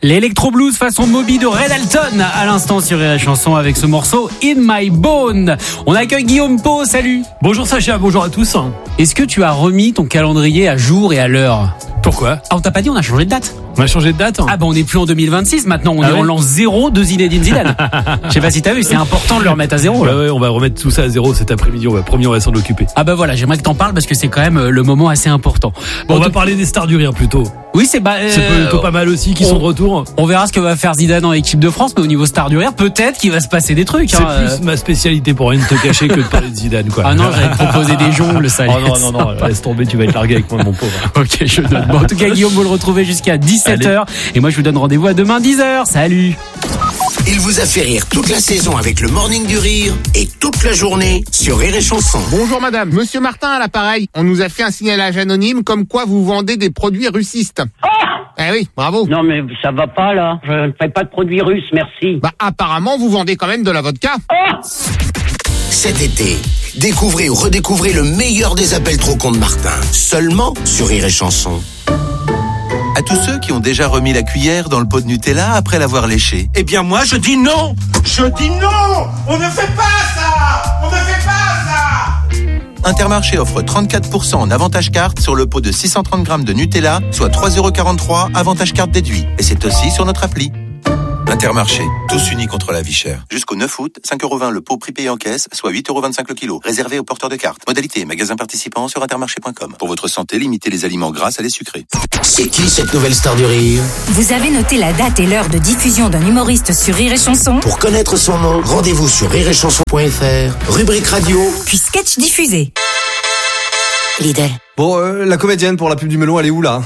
L'électro blues façon Moby de Red Alton à l'instant sur Rire et Chanson avec ce morceau In My Bone. On accueille Guillaume Pau, salut. Bonjour Sacha, bonjour à tous. Est-ce que tu as remis ton calendrier à jour et à l'heure? Pourquoi? Ah, on t'a pas dit, on a changé de date. On a changé de date? Ah bah on n'est plus en 2026, maintenant on est en l'an 0 de Zinedine Zidane. Je sais pas si t'as vu, c'est important de le remettre à zéro. Là. Ouais, on va remettre tout ça à zéro cet après-midi, on va s'en occuper. Ah bah voilà, j'aimerais que t'en parles parce que c'est quand même le moment assez important. Bon, on va parler des stars du rire plutôt. Oui, c'est plutôt pas mal aussi qui sont de retour. On verra ce que va faire Zidane en équipe de France, mais au niveau star du rire, peut-être qu'il va se passer des trucs. C'est plus ma spécialité pour rien te cacher que de parler de Zidane, quoi. Ah non, j'allais te proposer des jongles, ça. Oh non, laisse tomber, tu vas être largué avec moi, mon pauvre. Ok, je donne. Bon, en tout cas, Guillaume, vous le retrouvez jusqu'à 17h. Et moi, je vous donne rendez-vous à demain 10h. Salut. Il vous a fait rire toute la saison avec le Morning du Rire et toute la journée sur Rire et Chanson. Bonjour madame, monsieur Martin à l'appareil. On nous a fait un signalage anonyme comme quoi vous vendez des produits russistes. Eh oui, bravo. Non mais ça va pas là, je ne fais pas de produits russes, merci. Bah apparemment vous vendez quand même de la vodka. Cet été, découvrez ou redécouvrez le meilleur des appels trop cons de Martin. Seulement sur Rire et Chanson. À tous ceux qui ont déjà remis la cuillère dans le pot de Nutella après l'avoir léché. Eh bien moi je dis non. Je dis non. On ne fait pas ça. On ne fait pas ça. Intermarché offre 34% en avantage carte sur le pot de 630 grammes de Nutella, soit 3,43€ avantage carte déduit. Et c'est aussi sur notre appli. Intermarché, tous unis contre la vie chère. Jusqu'au 9 août, 5,20€ le pot prix payé en caisse, soit 8,25€ le kilo. Réservé aux porteurs de cartes. Modalité et magasins participants sur intermarché.com. Pour votre santé, limitez les aliments gras à les sucrés. C'est qui cette nouvelle star du rire? Vous avez noté la date et l'heure de diffusion d'un humoriste sur Rire et Chanson? Pour connaître son nom, rendez-vous sur rireetchanson.fr, rubrique radio, puis sketch diffusé. Lidl. Bon, la comédienne pour la pub du melon, elle est où là?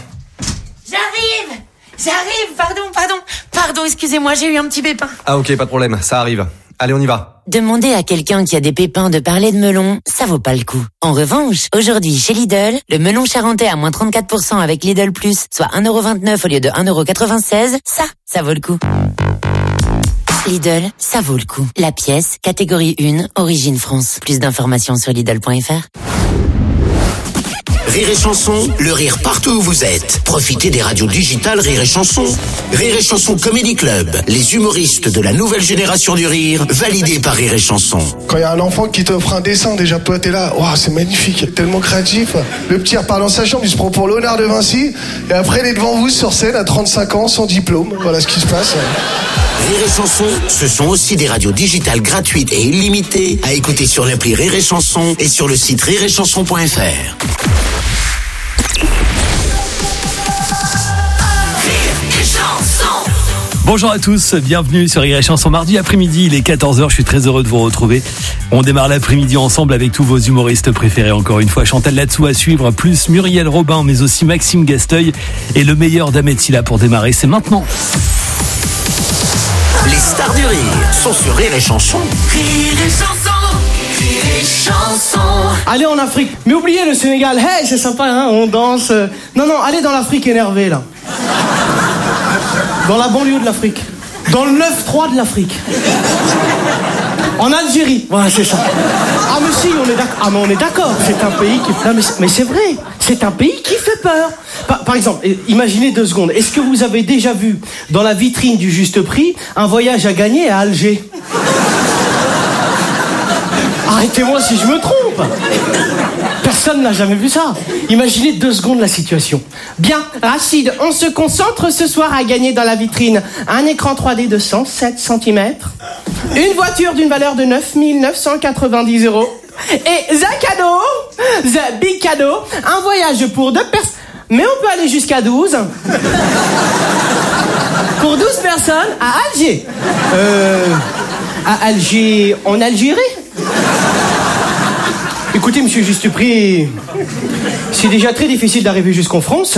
J'arrive, pardon, excusez-moi, j'ai eu un petit pépin. Ah ok, pas de problème, ça arrive. Allez, on y va. Demander à quelqu'un qui a des pépins de parler de melon, ça vaut pas le coup. En revanche, aujourd'hui chez Lidl, le melon charentais à moins 34% avec Lidl Plus, soit 1,29€ au lieu de 1,96€, ça vaut le coup. Lidl, ça vaut le coup. La pièce, catégorie 1, origine France. Plus d'informations sur Lidl.fr. Rire et Chanson, le rire partout où vous êtes. Profitez des radios digitales Rire et Chanson. Rire et Chanson Comedy Club, les humoristes de la nouvelle génération du rire, validés par Rire et Chanson. Quand il y a un enfant qui te fera un dessin, déjà toi t'es là, waouh, c'est magnifique, tellement créatif. Le petit repart dans sa chambre, il se prend pour Léonard de Vinci, et après il est devant vous sur scène à 35 ans, sans diplôme. Voilà ce qui se passe. Rire et Chanson, ce sont aussi des radios digitales gratuites et illimitées à écouter sur l'appli Rire et Chanson et sur le site rireetchanson.fr. Bonjour à tous, bienvenue sur Rire et Chanson mardi après-midi, il est 14h, je suis très heureux de vous retrouver. On démarre l'après-midi ensemble avec tous vos humoristes préférés encore une fois. Chantal Latsou à suivre, plus Muriel Robin, mais aussi Maxime Gasteuil et le meilleur d'Ahmed Silla pour démarrer, c'est maintenant. Les stars du rire sont sur Rire et Chanson. Rire et Chanson, Rire et Chanson. Allez en Afrique, mais oubliez le Sénégal, hey c'est sympa hein, on danse. Non, allez dans l'Afrique énervée là. Dans la banlieue de l'Afrique. Dans le 9-3 de l'Afrique. En Algérie. Voilà, c'est ça. Ah mais si, on est d'accord. Ah mais on est d'accord. C'est un pays qui... Non, mais c'est vrai. C'est un pays qui fait peur. Par exemple, imaginez 2 secondes. Est-ce que vous avez déjà vu dans la vitrine du Juste Prix un voyage à gagner à Alger? Arrêtez-moi si je me trompe. Personne n'a jamais vu ça. Imaginez 2 secondes la situation. Bien, Rachid, on se concentre ce soir à gagner dans la vitrine un écran 3D de 107 cm, une voiture d'une valeur de 9 990 € et the cadeau, the big cadeau, un voyage pour 2 personnes. Mais on peut aller jusqu'à 12. Pour 12 personnes à Alger. À Alger, en Algérie. Écoutez, monsieur Juste Prix, c'est déjà très difficile d'arriver jusqu'en France.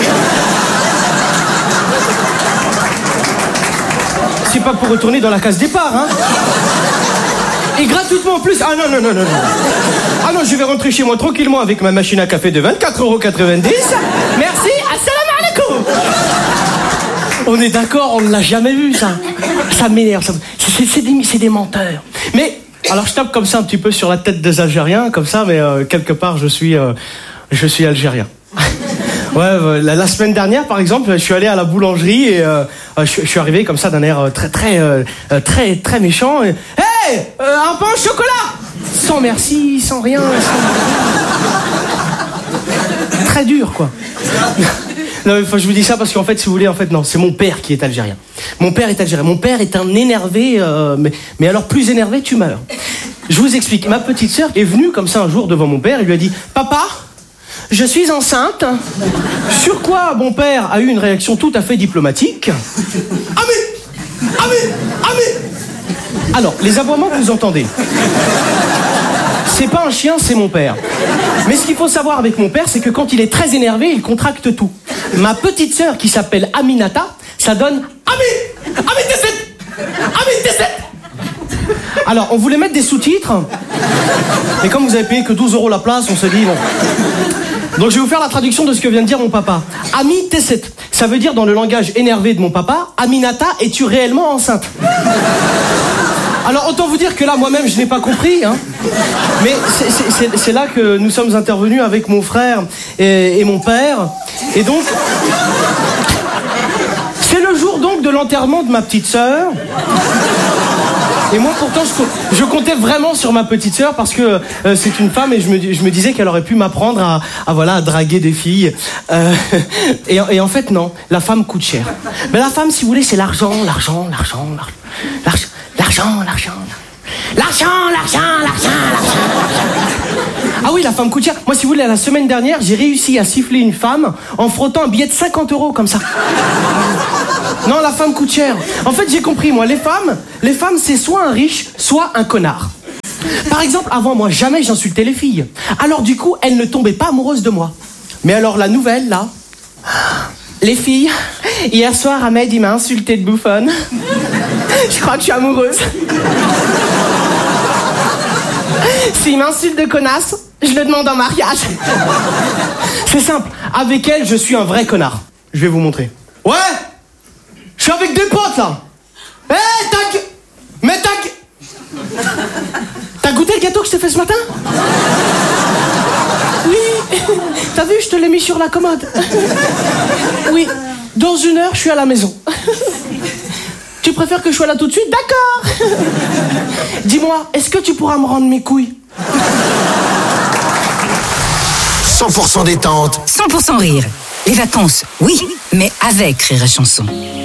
C'est pas pour retourner dans la case départ, hein. Et gratuitement en plus. Ah non. Ah non, je vais rentrer chez moi tranquillement avec ma machine à café de 24,90€. Merci, assalamu alaikum. On est d'accord, on ne l'a jamais vu, ça. Ça m'énerve, c'est des menteurs. Mais... alors je tape comme ça un petit peu sur la tête des Algériens, comme ça, mais quelque part je suis algérien. Ouais, la semaine dernière, par exemple, je suis allé à la boulangerie et je suis arrivé comme ça d'un air très méchant. Et, hey, un pain au chocolat. Sans merci, sans rien. Très dur, quoi. Non, je vous dis ça parce qu'en fait, si vous voulez, non, c'est mon père qui est algérien. Mon père est algérien. Mon père est un énervé, mais alors plus énervé, tu meurs. Je vous explique. Ma petite sœur est venue comme ça un jour devant mon père et lui a dit « Papa, je suis enceinte. » Sur quoi mon père a eu une réaction tout à fait diplomatique. « Ah mais ! Alors, les aboiements que vous entendez, c'est pas un chien, c'est mon père. Mais ce qu'il faut savoir avec mon père, c'est que quand il est très énervé, il contracte tout. Ma petite sœur, qui s'appelle Aminata, ça donne Ami, t'es. Alors, on voulait mettre des sous-titres, mais comme vous avez payé que 12 € la place, on s'est dit bon. Donc je vais vous faire la traduction de ce que vient de dire mon papa. Ami Tesset, ça veut dire dans le langage énervé de mon papa, Aminata, es-tu réellement enceinte? Alors autant vous dire que là moi-même je n'ai pas compris, hein. Mais c'est là que nous sommes intervenus avec mon frère et mon père. Et donc c'est le jour donc de l'enterrement de ma petite sœur. Et moi pourtant je comptais vraiment sur ma petite sœur parce que c'est une femme et je me disais qu'elle aurait pu m'apprendre à draguer des filles. Et en fait non, la femme coûte cher. Mais la femme, si vous voulez, c'est l'argent. Ah oui, la femme coûte cher. Moi, si vous voulez, la semaine dernière, j'ai réussi à siffler une femme en frottant un billet de 50 € comme ça. Non, la femme coûte cher. En fait, j'ai compris, moi, les femmes, c'est soit un riche, soit un connard. Par exemple, avant, moi, jamais j'insultais les filles. Alors, du coup, elles ne tombaient pas amoureuses de moi. Mais alors, la nouvelle, là... Les filles, hier soir, Ahmed, il m'a insulté de bouffonne. Je crois que je suis amoureuse. S'il m'insulte de connasse, je le demande en mariage. C'est simple, avec elle, je suis un vrai connard. Je vais vous montrer. Ouais, je suis avec des potes, là. Hé, T'as goûté le gâteau que je t'ai fait ce matin? Oui. T'as vu, je te l'ai mis sur la commode. Oui. Dans 1 heure, je suis à la maison. Tu préfères que je sois là tout de suite? D'accord. Dis-moi, est-ce que tu pourras me rendre mes couilles? 100% détente. 100% rire. Les vacances, oui, mais avec Rire et Chanson.